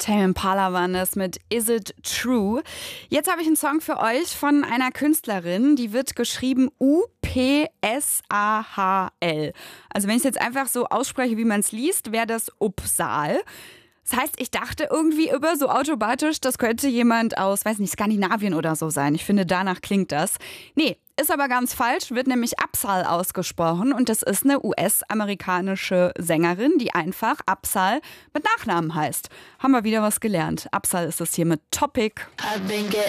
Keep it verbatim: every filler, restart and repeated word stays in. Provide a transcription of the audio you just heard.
Tame Impala waren das mit Is It True. Jetzt habe ich einen Song für euch von einer Künstlerin, die wird geschrieben U P S A H L. Also wenn ich es jetzt einfach so ausspreche, wie man es liest, wäre das Upsal. Das heißt, ich dachte irgendwie über so automatisch, das könnte jemand aus, weiß nicht, Skandinavien oder so sein. Ich finde, danach klingt das. Nee, ist aber ganz falsch, wird nämlich Upsal ausgesprochen und das ist eine U S-amerikanische Sängerin, die einfach Upsal mit Nachnamen heißt. Haben wir wieder was gelernt. Upsal ist das hier mit Topic. I've been getting